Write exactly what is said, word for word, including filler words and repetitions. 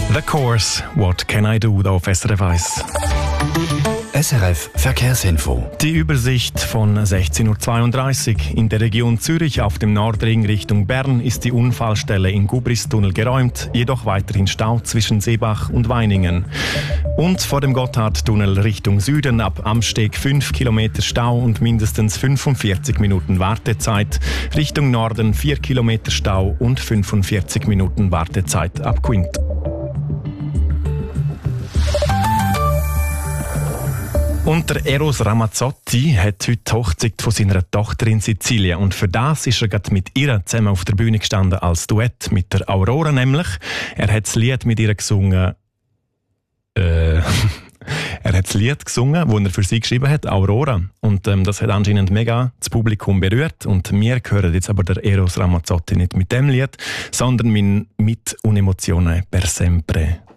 The Course, What Can I Do, da auf S R F eins. S R F Verkehrsinfo. Die Übersicht von sechzehn Uhr zweiunddreißig. In der Region Zürich auf dem Nordring Richtung Bern ist die Unfallstelle im Gubristunnel geräumt, jedoch weiterhin Stau zwischen Seebach und Weiningen. Und vor dem Gotthardtunnel Richtung Süden ab Amsteg fünf Kilometer Stau und mindestens fünfundvierzig Minuten Wartezeit. Richtung Norden vier Kilometer Stau und fünfundvierzig Minuten Wartezeit ab Quint. Und der Eros Ramazzotti hat heute die Hochzeit von seiner Tochter in Sizilien. Und für das ist er gerade mit ihr zusammen auf der Bühne gestanden als Duett mit der Aurora nämlich. Er hat das Lied mit ihr gesungen. Äh, er hat das Lied gesungen, das er für sie geschrieben hat, Aurora. Und ähm, das hat anscheinend mega das Publikum berührt. Und wir hören jetzt aber der Eros Ramazzotti nicht mit dem Lied, sondern mit «Mit un emozione per sempre».